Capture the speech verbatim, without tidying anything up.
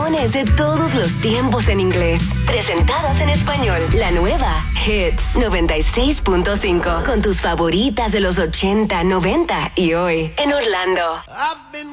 canciones de todos los tiempos en inglés, presentadas en español. La nueva Hits noventa y seis punto cinco, con tus favoritas de los ochenta, noventa y hoy en Orlando. I've been